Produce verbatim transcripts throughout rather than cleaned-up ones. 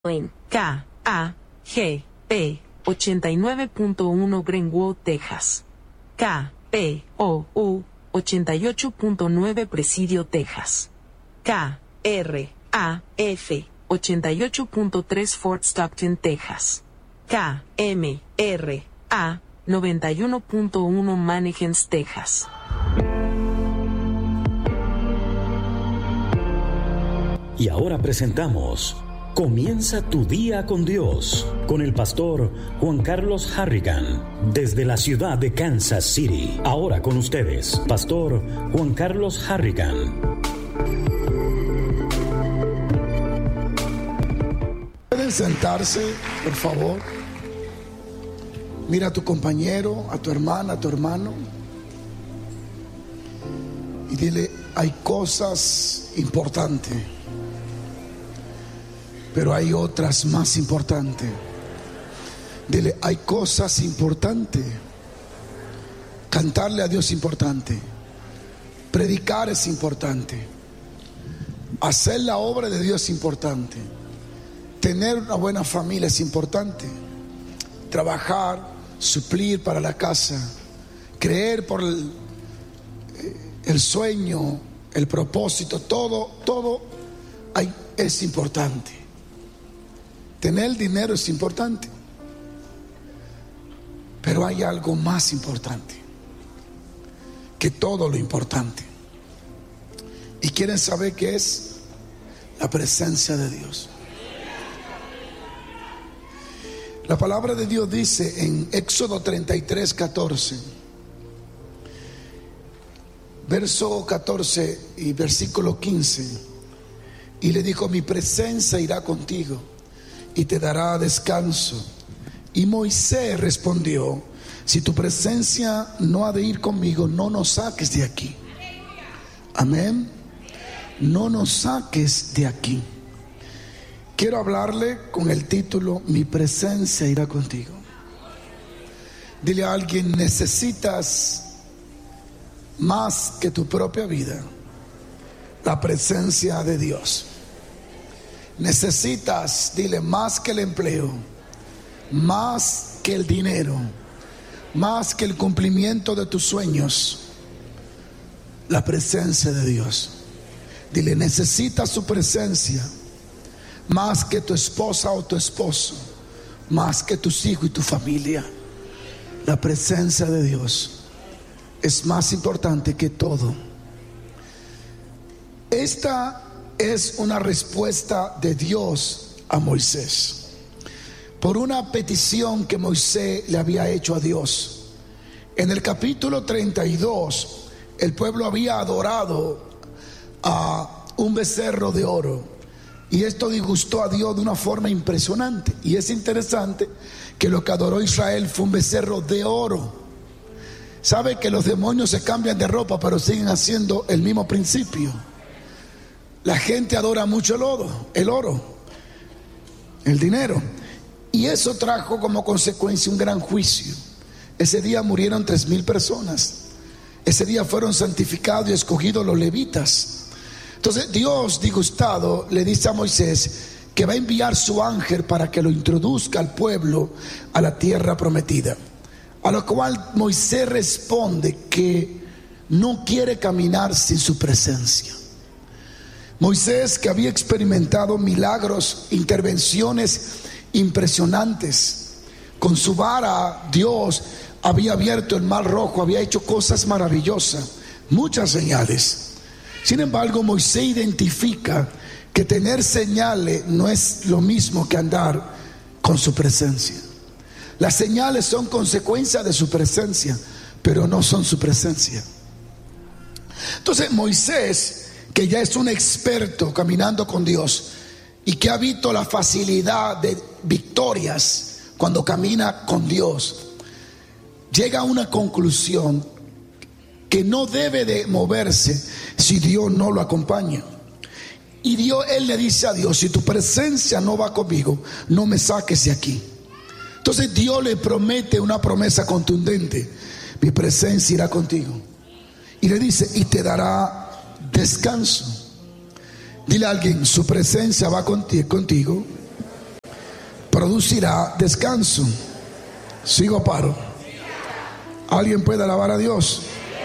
en K A G P ochenta y nueve punto uno Greenwood, Texas. K P O U ochenta y ocho punto nueve Presidio, Texas. K R A F ochenta y ocho punto tres Fort Stockton, Texas. K M R A noventa y uno punto uno Mannequins, Texas. Y ahora presentamos Comienza tu día con Dios, con el pastor Juan Carlos Harrigan, desde la ciudad de Kansas City. Ahora con ustedes, pastor Juan Carlos Harrigan. Pueden sentarse, por favor. Mira a tu compañero, a tu hermana, a tu hermano, y dile: hay cosas importantes, pero hay otras más importantes. Dile: hay cosas importantes. Cantarle a Dios es importante. Predicar es importante. Hacer la obra de Dios es importante. Tener una buena familia es importante. Trabajar, suplir para la casa, creer por el, el sueño, el propósito, todo, todo hay, es importante. Tener dinero es importante, pero hay algo más importante que todo lo importante. ¿Y quieren saber qué es? La presencia de Dios. La palabra de Dios dice en Éxodo treinta y tres, catorce, verso catorce y versículo quince: y le dijo: mi presencia irá contigo y te dará descanso. Y Moisés respondió: si tu presencia no ha de ir conmigo, no nos saques de aquí. Amén. No nos saques de aquí. Quiero hablarle con el título: mi presencia irá contigo. Dile a alguien: necesitas más que tu propia vida, la presencia de Dios. Necesitas, dile, más que el empleo, más que el dinero, más que el cumplimiento de tus sueños, la presencia de Dios. Dile: necesitas su presencia más que tu esposa o tu esposo, más que tus hijos y tu familia. La presencia de Dios es más importante que todo. Esta es una respuesta de Dios a Moisés por una petición que Moisés le había hecho a Dios. En el capítulo treinta y dos, el pueblo había adorado a un becerro de oro, y esto disgustó a Dios de una forma impresionante. Y es interesante que lo que adoró Israel fue un becerro de oro. Sabe que los demonios se cambian de ropa, pero siguen haciendo el mismo principio. La gente adora mucho el oro, el oro, el dinero. Y eso trajo como consecuencia un gran juicio. Ese día murieron tres mil personas. Ese día fueron santificados y escogidos los levitas. Entonces Dios, disgustado, le dice a Moisés que va a enviar su ángel para que lo introduzca al pueblo a la tierra prometida. A lo cual Moisés responde que no quiere caminar sin su presencia. Moisés, que había experimentado milagros, intervenciones impresionantes, con su vara Dios había abierto el mar rojo, había hecho cosas maravillosas, muchas señales. Sin embargo, Moisés identifica que tener señales no es lo mismo que andar con su presencia. Las señales son consecuencia de su presencia, pero no son su presencia. Entonces Moisés, que ya es un experto caminando con Dios y que ha visto la facilidad de victorias cuando camina con Dios, llega a una conclusión que no debe de moverse si Dios no lo acompaña. Y Dios, él le dice a Dios: si tu presencia no va conmigo, no me saques de aquí. Entonces Dios le promete una promesa contundente: mi presencia irá contigo. Y le dice: y te dará descanso. Dile a alguien: su presencia va contigo producirá descanso. ¿Sigo o paro? ¿Alguien puede alabar a Dios?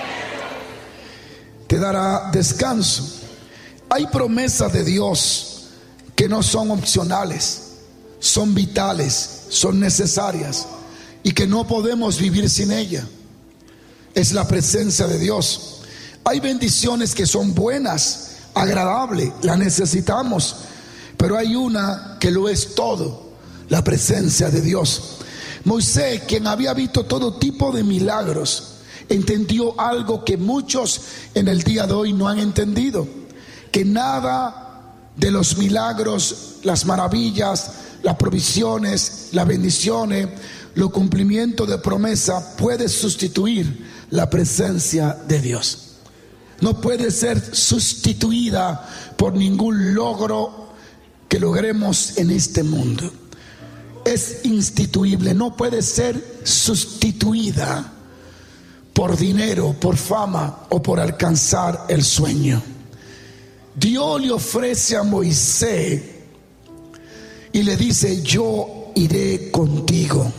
Te dará descanso. Hay promesas de Dios que no son opcionales, son vitales, son necesarias y que no podemos vivir sin ella. Es la presencia de Dios. Hay bendiciones que son buenas, agradables, las necesitamos, pero hay una que lo es todo, la presencia de Dios. Moisés, quien había visto todo tipo de milagros, entendió algo que muchos en el día de hoy no han entendido: que nada de los milagros, las maravillas, las provisiones, las bendiciones, los cumplimientos de promesa puede sustituir la presencia de Dios. No puede ser sustituida por ningún logro que logremos en este mundo. Es instituible, no puede ser sustituida por dinero, por fama o por alcanzar el sueño. Dios le ofrece a Moisés y le dice: yo iré contigo.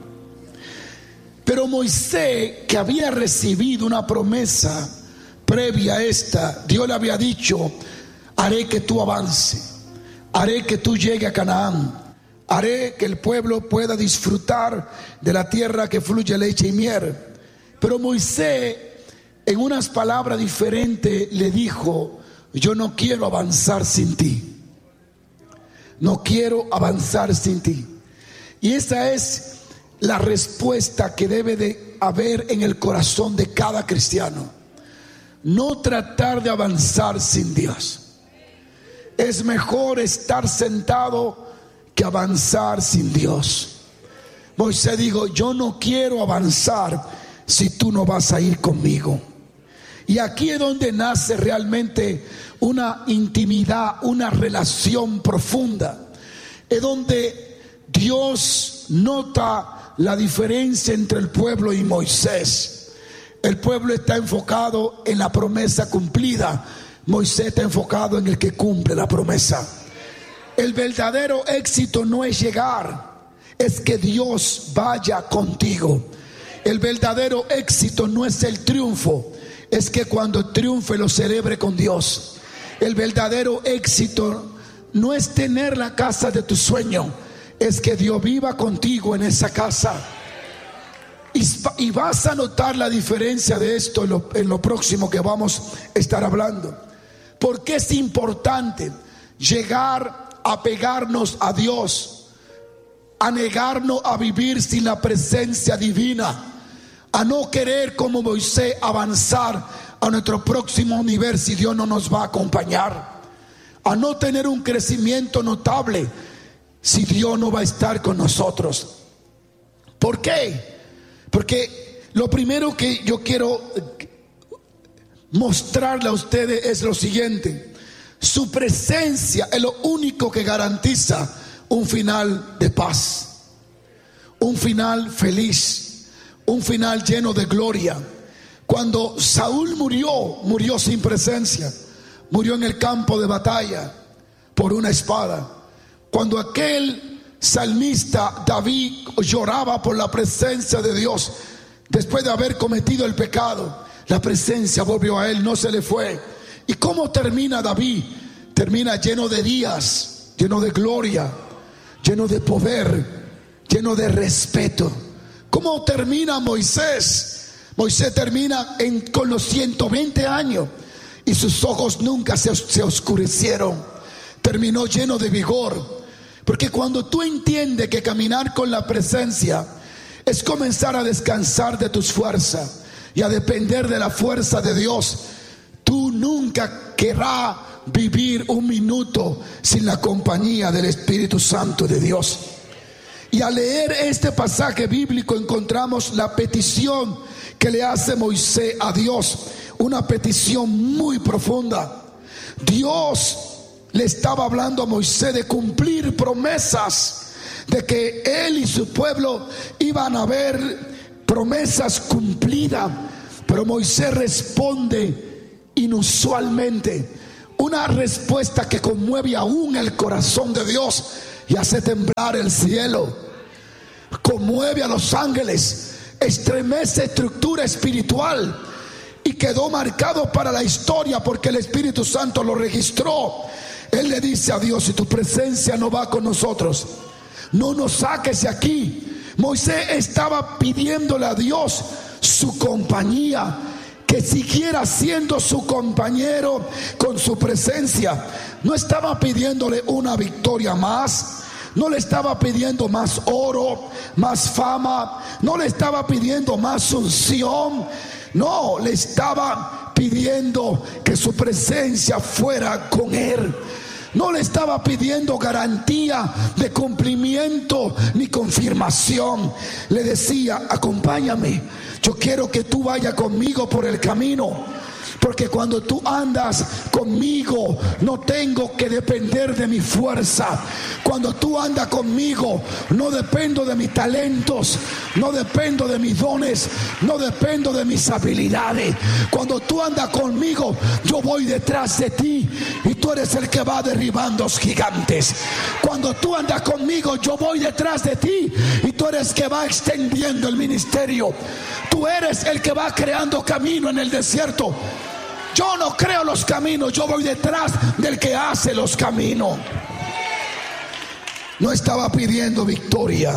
Pero Moisés, que había recibido una promesa previa a esta, Dios le había dicho: haré que tú avances, haré que tú llegues a Canaán, haré que el pueblo pueda disfrutar de la tierra que fluye leche y miel. Pero Moisés, en unas palabras diferentes, le dijo: yo no quiero avanzar sin ti. No quiero avanzar sin ti. Y esa es la respuesta que debe de haber en el corazón de cada cristiano. No tratar de avanzar sin Dios. Es mejor estar sentado que avanzar sin Dios. Moisés dijo: yo no quiero avanzar si tú no vas a ir conmigo. Y aquí es donde nace realmente una intimidad, una relación profunda. Es donde Dios nota la diferencia entre el pueblo y Moisés. El pueblo está enfocado en la promesa cumplida. Moisés está enfocado en el que cumple la promesa. El verdadero éxito no es llegar, es que Dios vaya contigo. El verdadero éxito no es el triunfo, es que cuando triunfe lo celebre con Dios. El verdadero éxito no es tener la casa de tu sueño, es que Dios viva contigo en esa casa. Y, y vas a notar la diferencia de esto en lo, en lo próximo que vamos a estar hablando. Porque es importante llegar a pegarnos a Dios, a negarnos a vivir sin la presencia divina, a no querer como Moisés avanzar a nuestro próximo nivel si Dios no nos va a acompañar, a no tener un crecimiento notable si Dios no va a estar con nosotros. ¿Por qué? Porque lo primero que yo quiero mostrarle a ustedes es lo siguiente: su presencia es lo único que garantiza un final de paz, un final feliz, un final lleno de gloria. Cuando Saúl murió, murió sin presencia, murió en el campo de batalla por una espada. Cuando aquel salmista David lloraba por la presencia de Dios, después de haber cometido el pecado, la presencia volvió a él, no se le fue. ¿Y cómo termina David? Termina lleno de días, lleno de gloria, lleno de poder, lleno de respeto. ¿Cómo termina Moisés? Moisés termina en, con los ciento veinte años y sus ojos nunca se, se oscurecieron. Terminó lleno de vigor. Porque cuando tú entiendes que caminar con la presencia es comenzar a descansar de tus fuerzas y a depender de la fuerza de Dios, tú nunca querrás vivir un minuto sin la compañía del Espíritu Santo de Dios. Y al leer este pasaje bíblico encontramos la petición que le hace Moisés a Dios, una petición muy profunda. Dios le estaba hablando a Moisés de cumplir promesas, de que él y su pueblo iban a ver promesas cumplidas. Pero Moisés responde inusualmente, una respuesta que conmueve aún el corazón de Dios. y hace temblar el cielo, conmueve a los ángeles, estremece estructura espiritual y quedó marcado para la historia porque el Espíritu Santo lo registró. Él le dice a Dios: si tu presencia no va con nosotros, no nos saques de aquí. Moisés estaba pidiéndole a Dios su compañía, que siguiera siendo su compañero con su presencia. No estaba pidiéndole una victoria más, no le estaba pidiendo más oro, más fama, no le estaba pidiendo más unción, no, le estaba pidiendo que su presencia fuera con él. No le estaba pidiendo garantía de cumplimiento ni confirmación. Le decía: acompáñame, yo quiero que tú vayas conmigo por el camino, porque cuando tú andas conmigo no tengo que depender de mi fuerza. Cuando tú andas conmigo no dependo de mis talentos, no dependo de mis dones, no dependo de mis habilidades. Cuando tú andas conmigo, yo voy detrás de ti y tú eres el que va derribando los gigantes. Cuando tú andas conmigo, yo voy detrás de ti y tú eres el que va extendiendo el ministerio. Tú eres el que va creando camino en el desierto. Yo no creo los caminos, yo voy detrás del que hace los caminos. No estaba pidiendo victoria,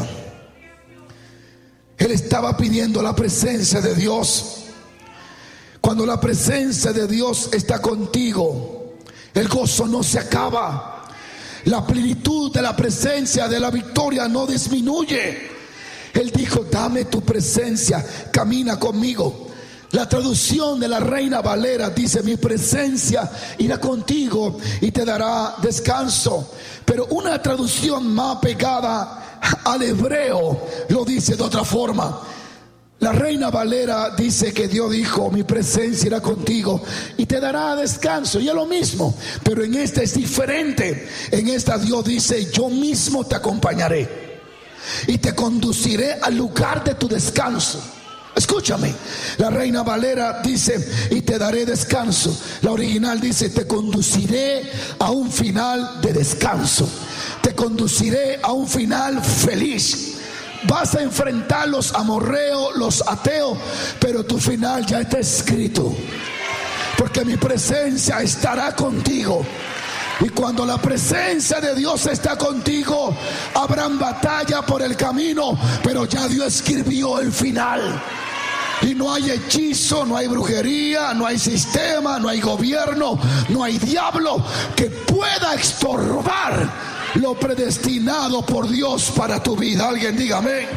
él estaba pidiendo la presencia de Dios. Cuando la presencia de Dios está contigo, el gozo no se acaba. La plenitud de la presencia de la victoria no disminuye. Él dijo: dame tu presencia, camina conmigo. La traducción de la Reina Valera dice: mi presencia irá contigo y te dará descanso. Pero una traducción más pegada al hebreo lo dice de otra forma. La Reina Valera dice que Dios dijo: mi presencia irá contigo y te dará descanso. Y es lo mismo, pero en esta es diferente. En esta Dios dice: yo mismo te acompañaré y te conduciré al lugar de tu descanso. Escúchame, la Reina Valera dice: y te daré descanso. La original dice: te conduciré a un final de descanso, te conduciré a un final feliz. Vas a enfrentar los amorreos, los ateos, pero tu final ya está escrito, porque mi presencia estará contigo. Y cuando la presencia de Dios está contigo, habrán batalla por el camino, pero ya Dios escribió el final. Y no hay hechizo, no hay brujería, no hay sistema, no hay gobierno, no hay diablo que pueda estorbar lo predestinado por Dios para tu vida. Alguien diga amén.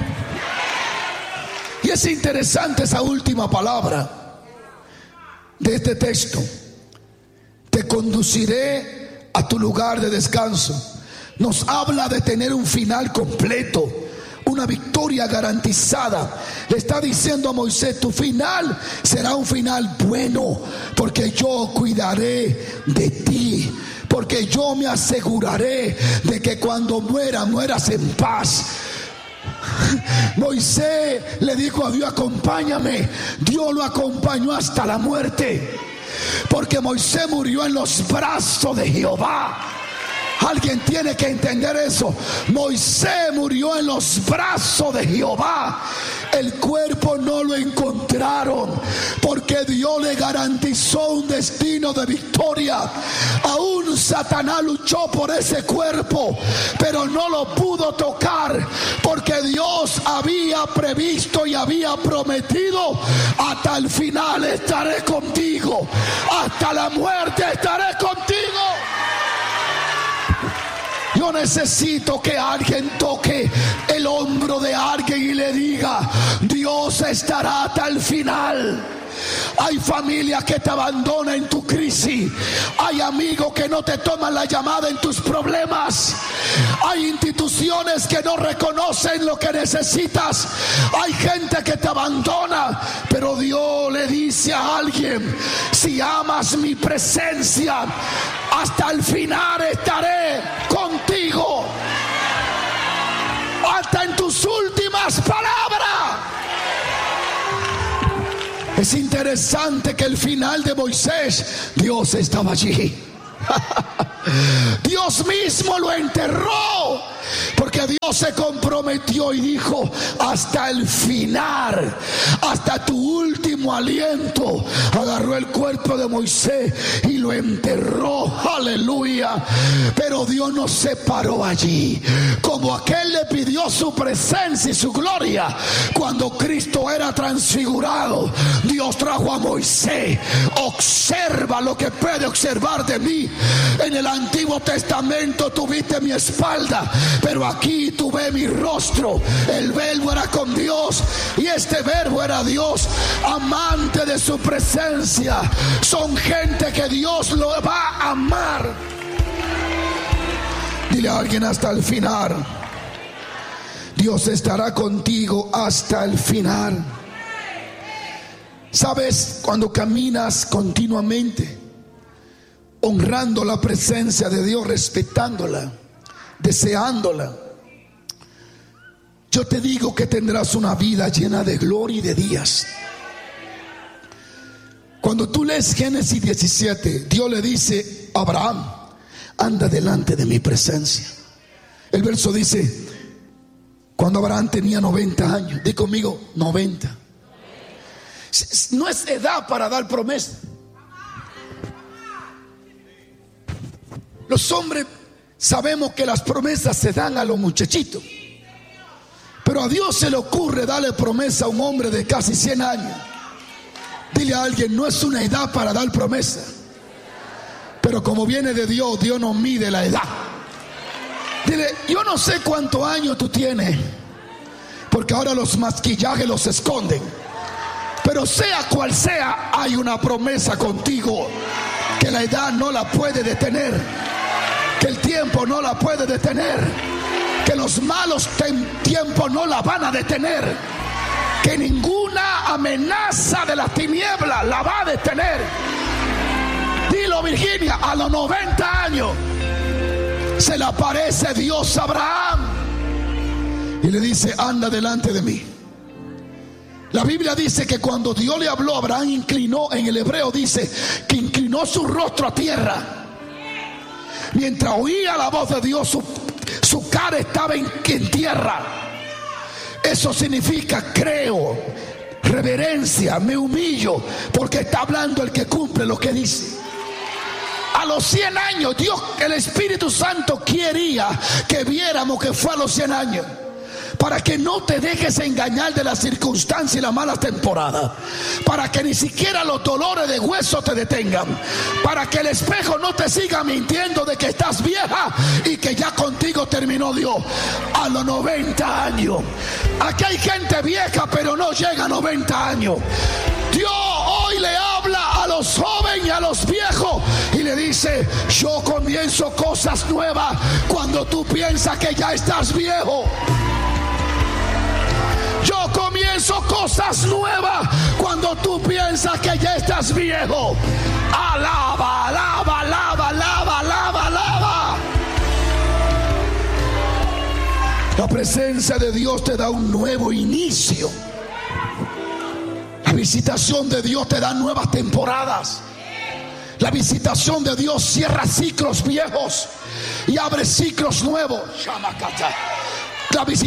Y es interesante esa última palabra de este texto: te conduciré a tu lugar de descanso. Nos habla de tener un final completo, una victoria garantizada. Le está diciendo a Moisés: tu final será un final bueno, porque yo cuidaré de ti, porque yo me aseguraré de que cuando muera, mueras en paz. Moisés le dijo a Dios: acompáñame. Dios lo acompañó hasta la muerte, porque Moisés murió en los brazos de Jehová. Alguien tiene que entender eso. Moisés murió en los brazos de Jehová. El cuerpo no lo encontraron, porque Dios le garantizó un destino de victoria. Aún Satanás luchó por ese cuerpo, pero no lo pudo tocar, porque Dios había previsto y había prometido: hasta el final estaré contigo, hasta la muerte estaré contigo. Yo necesito que alguien toque el hombro de alguien y le diga: Dios estará hasta el final. Hay familias que te abandonan en tu crisis. Hay amigos que no te toman la llamada en tus problemas. Hay instituciones que no reconocen lo que necesitas. Hay gente que te abandona. Pero Dios le dice a alguien: si amas mi presencia, hasta el final estaré contigo. Hasta en tus últimas palabras. Es interesante que el final de Moisés, Dios estaba allí. Dios mismo lo enterró. Porque Dios se comprometió y dijo: hasta el final, hasta tu último aliento. Agarró el cuerpo de Moisés y lo enterró. Aleluya. Pero Dios no se paró allí. Como aquel le pidió su presencia y su gloria cuando Cristo era transfigurado, Dios trajo a Moisés. Observa lo que puede observar de mí. En el Antiguo Testamento tuviste mi espalda, pero aquí tuve mi rostro. El verbo era con Dios y este verbo era Dios, amante de su presencia. Son gente que Dios lo va a amar. Dile a alguien: hasta el final. Dios estará contigo hasta el final. Sabes, cuando caminas continuamente honrando la presencia de Dios, respetándola, deseándola, yo te digo que tendrás una vida llena de gloria y de días. Cuando tú lees Génesis diecisiete, Dios le dice a Abraham: anda delante de mi presencia. El verso dice: cuando Abraham tenía noventa años. Di conmigo: noventa. No es edad para dar promesa. Los hombres sabemos que las promesas se dan a los muchachitos, pero a Dios se le ocurre darle promesa a un hombre de casi cien años. Dile a alguien: no es una edad para dar promesa. Pero como viene de Dios, Dios no mide la edad. Dile: yo no sé cuántos años tú tienes, porque ahora los maquillajes los esconden. Pero sea cual sea, hay una promesa contigo que la edad no la puede detener, que el tiempo no la puede detener, que los malos tiempos no la van a detener, que ninguna amenaza de las tinieblas la va a detener. Dilo, Virginia: a los noventa años se le aparece Dios a Abraham y le dice: anda delante de mí. La Biblia dice que cuando Dios le habló, Abraham inclinó, en el hebreo dice que inclinó su rostro a tierra. Mientras oía la voz de Dios, su, su cara estaba en, en tierra. Eso significa: creo, reverencia, me humillo, porque está hablando el que cumple lo que dice. A los cien años, Dios, el Espíritu Santo quería que viéramos que fue a los cien años, para que no te dejes engañar de las circunstancias y las malas temporadas, para que ni siquiera los dolores de hueso te detengan, para que el espejo no te siga mintiendo de que estás vieja y que ya contigo terminó Dios. A los noventa años, aquí hay gente vieja pero no llega a noventa años. Dios hoy le habla a los jóvenes y a los viejos y le dice: yo comienzo cosas nuevas cuando tú piensas que ya estás viejo. Yo comienzo cosas nuevas cuando tú piensas que ya estás viejo. Alaba, alaba, alaba, alaba, alaba, alaba. La presencia de Dios te da un nuevo inicio. La visitación de Dios te da nuevas temporadas. La visitación de Dios cierra ciclos viejos y abre ciclos nuevos. La visitación